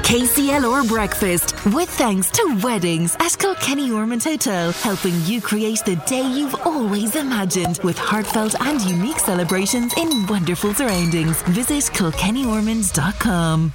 KCLR Breakfast, with thanks to Weddings at Kilkenny Ormond Hotel, helping you create the day you've always imagined with heartfelt and unique celebrations in wonderful surroundings. Visit kilkennyormonds.com.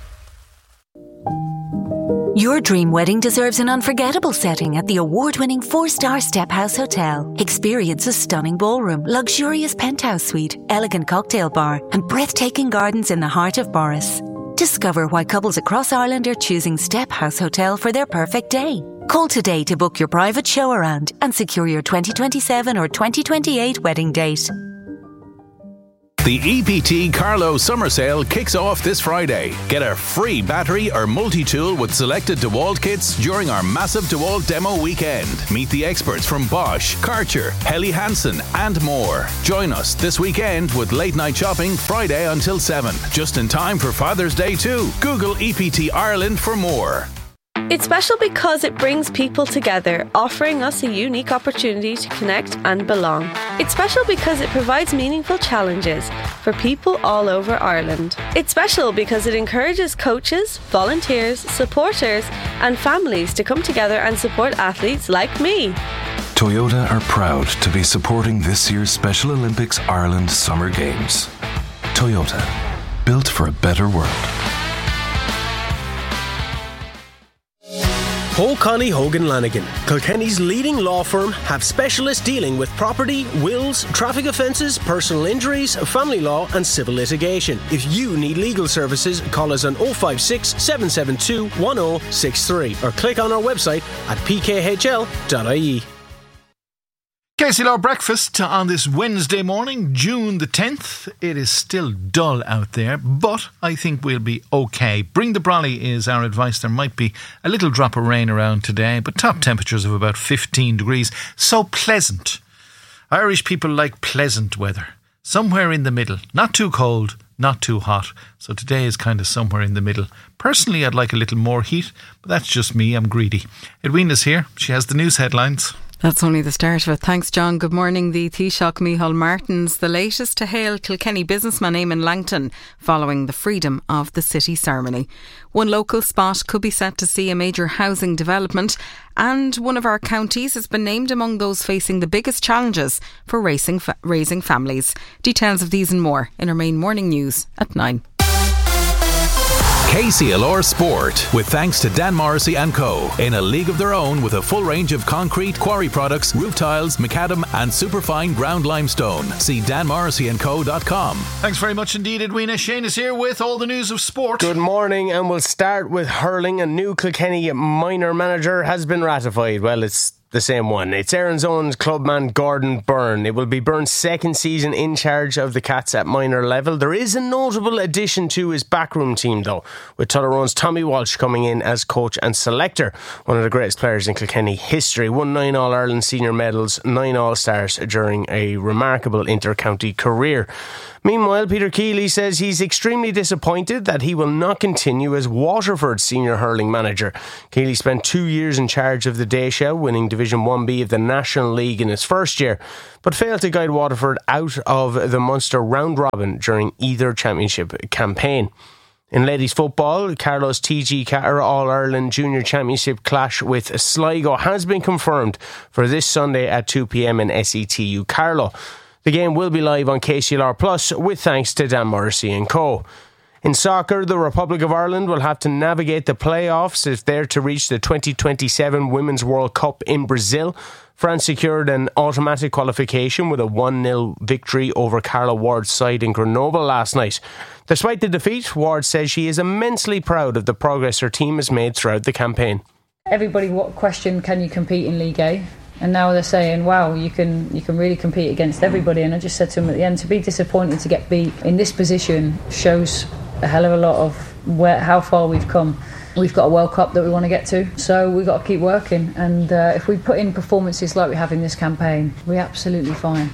Your dream wedding deserves an unforgettable setting at the award-winning 4-star Step House Hotel. Experience a stunning ballroom, luxurious penthouse suite, elegant cocktail bar, and breathtaking gardens in the heart of Boris. Discover why couples across Ireland are choosing Step House Hotel for their perfect day. Call today to book your private show around and secure your 2027 or 2028 wedding date. The EPT Carlow Summer Sale kicks off this Friday. Get a free battery or multi-tool with selected DeWalt kits during our massive DeWalt demo weekend. Meet the experts from Bosch, Karcher, Helly Hansen and more. Join us this weekend with late night shopping Friday until 7. Just in time for Father's Day too. Google EPT Ireland for more. It's special because it brings people together, offering us a unique opportunity to connect and belong. It's special because it provides meaningful challenges for people all over Ireland. It's special because it encourages coaches, volunteers, supporters and families to come together and support athletes like me. Toyota are proud to be supporting this year's Special Olympics Ireland Summer Games. Toyota, built for a better world. O'Connie Hogan Lanigan, Kilkenny's leading law firm, have specialists dealing with property, wills, traffic offences, personal injuries, family law and civil litigation. If you need legal services, call us on 056 772 1063 or click on our website at pkhl.ie. KCLR Breakfast on this Wednesday morning, June the 10th. It is still dull out there, but I think we'll be okay. Bring the brolly is our advice. There might be a little drop of rain around today, but top temperatures of about 15 degrees. So pleasant. Irish people like pleasant weather. Somewhere in the middle. Not too cold, not too hot. So today is kind of somewhere in the middle. Personally, I'd like a little more heat, but that's just me. I'm greedy. Edwina's here. She has the news headlines. That's only the start of it. Thanks, John. Good morning. The Taoiseach Micheál Martin's the latest to hail Kilkenny businessman Eamon Langton following the Freedom of the City ceremony. One local spot could be set to see a major housing development, and one of our counties has been named among those facing the biggest challenges for raising families. Details of these and more in our main morning news at 9. KCLR Sport, with thanks to Dan Morrissey & Co. In a league of their own with a full range of concrete, quarry products, roof tiles, macadam and superfine ground limestone. See danmorrisseyandco.com. Thanks very much indeed, Edwina. Shane is here with all the news of sport. Good morning, and we'll start with hurling. A new Kilkenny minor manager has been ratified. Well, it's the same one. It's Erin's own clubman Gordon Byrne. It will be Byrne's second season in charge of the Cats at minor level. There is a notable addition to his backroom team though, with Tullaroan's Tommy Walsh coming in as coach and selector. One of the greatest players in Kilkenny history. Won 9 All-Ireland senior medals, 9 All-Stars during a remarkable inter-county career. Meanwhile, Peter Keeley says he's extremely disappointed that he will not continue as Waterford's senior hurling manager. Keeley spent 2 years in charge of the Dayshow, winning Division 1B of the National League in his first year, but failed to guide Waterford out of the Munster round robin during either championship campaign. In ladies football, Carlow's TG Carter All-Ireland Junior Championship clash with Sligo has been confirmed for this Sunday at 2 p.m. in SETU Carlow. The game will be live on KCLR Plus with thanks to Dan Morrissey & Co. In soccer, the Republic of Ireland will have to navigate the playoffs if they're to reach the 2027 Women's World Cup in Brazil. France secured an automatic qualification with a 1-0 victory over Carla Ward's side in Grenoble last night. Despite the defeat, Ward says she is immensely proud of the progress her team has made throughout the campaign. Everybody questioned, can you compete in League A? And now they're saying, wow, you can really compete against everybody. And I just said to them at the end, to be disappointed to get beat in this position shows a hell of a lot of how far we've come. We've got a World Cup that we want to get to, so we've got to keep working. And if we put in performances like we have in this campaign, we're absolutely fine.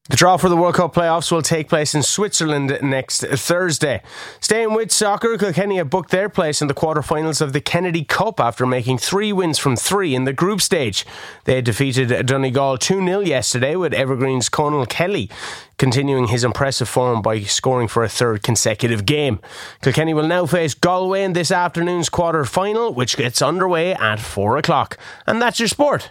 The draw for the World Cup playoffs will take place in Switzerland next Thursday. Staying with soccer, Kilkenny have booked their place in the quarter-finals of the Kennedy Cup after making 3 wins from 3 in the group stage. They defeated Donegal 2-0 yesterday, with Evergreen's Conal Kelly continuing his impressive form by scoring for a third consecutive game. Kilkenny will now face Galway in this afternoon's quarter-final, which gets underway at 4 o'clock. And that's your sport.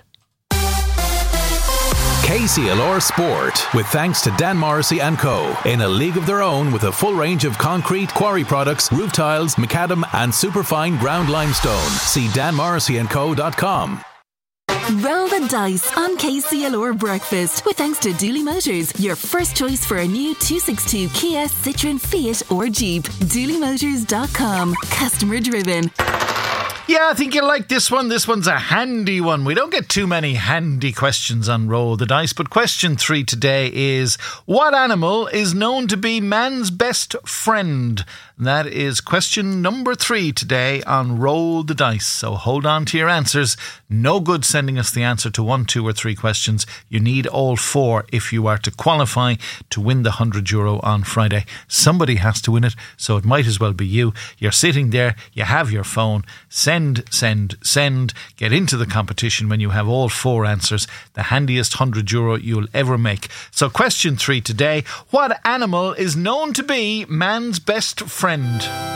KCLR Sport, with thanks to Dan Morrissey & Co. In a league of their own with a full range of concrete, quarry products, roof tiles, macadam and superfine ground limestone. See danmorrisseyandco.com. Roll the dice on KCLR Breakfast with thanks to Dooley Motors, your first choice for a new 262 Kia, Citroen, Fiat or Jeep. DooleyMotors.com. Customer driven. Yeah, I think you'll like this one. This one's a handy one. We don't get too many handy questions on Roll the Dice, but question 3 today is, what animal is known to be man's best friend? That is question number 3 today on Roll the Dice. So hold on to your answers. No good sending us the answer to 1, 2 or 3 questions. You need all 4 if you are to qualify to win the €100 on Friday. Somebody has to win it, so it might as well be you. You're sitting there, you have your phone. Send. Get into the competition when you have all 4 answers. The handiest €100 you'll ever make. So question 3 today, what animal is known to be man's best friend?